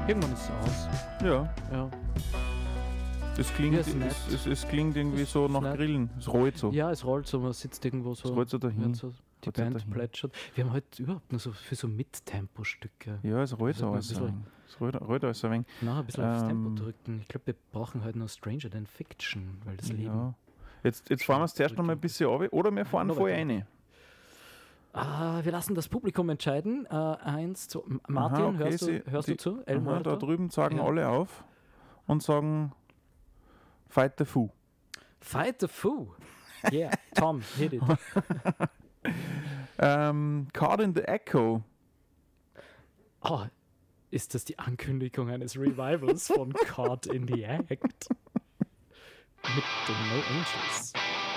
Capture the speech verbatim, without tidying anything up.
Irgendwann ist es aus. Ja. Ja. Es klingt, Ja, ist es, nett. es, es klingt irgendwie Ist so nach nett. Grillen. Es rollt so. Ja, es rollt so, man sitzt irgendwo so. Es rollt so dahin. während so die Rollt so Band dahin. plätschert. Wir haben heute überhaupt nur so für so Mittempo-Stücke. Ja, es rollt so Also alles ein ein bisschen- wenig. Es rollt, rollt alles ein wenig. Na, ein bisschen aufs Tempo Ähm, drücken. Ich glaube, wir brauchen heute noch Stranger Than Fiction, weil das Leben. Ja. Jetzt, jetzt fahren wir es zuerst noch mal ein bisschen runter oder wir fahren Noch voll weiter. rein. Ah, wir lassen das Publikum entscheiden. Äh, eins, zwei. M- Martin, Aha, okay, hörst, du, sie- hörst die- du zu? El Aha, da Muerto? drüben sagen Ja. alle auf und sagen Fight the Foo. Fight the Foo. Yeah, Tom, hit it. Ähm, Caught in the Echo. Oh, ist das die Ankündigung eines Revivals von Caught in the Act? Mit den No Angels.